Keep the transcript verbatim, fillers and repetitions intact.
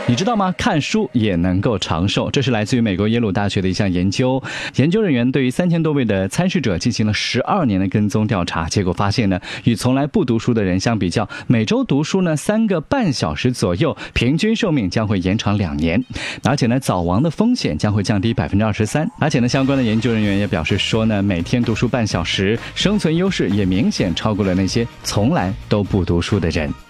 你知道吗？看书也能够长寿，这是来自于美国耶鲁大学的一项研究。研究人员对于三千多位的参试者进行了十二年的跟踪调查，结果发现呢，与从来不读书的人相比较，每周读书呢三个半小时左右，平均寿命将会延长两年，而且呢，早亡的风险将会降低百分之二十三。而且呢，相关的研究人员也表示说呢，每天读书半小时，生存优势也明显超过了那些从来都不读书的人。